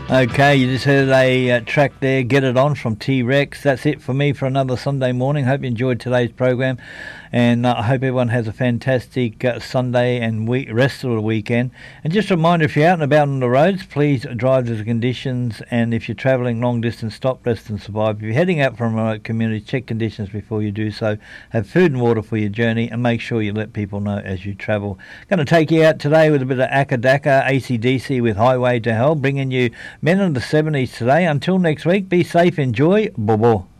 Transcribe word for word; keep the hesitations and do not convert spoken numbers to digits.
Okay, you just heard a uh, track there, Get It On from T-Rex. That's it for me for another Sunday morning. Hope you enjoyed today's program, and uh, I hope everyone has a fantastic uh, Sunday and week, rest of the weekend. And just a reminder, if you're out and about on the roads, please drive to the conditions, and if you're travelling long distance, stop, rest and survive. If you're heading out from a remote community, check conditions before you do so. Have food and water for your journey, and make sure you let people know as you travel. Going to take you out today with a bit of Akadaka, A C D C with Highway to Hell, bringing you Men of the seventies today. Until next week, be safe, enjoy, bobo.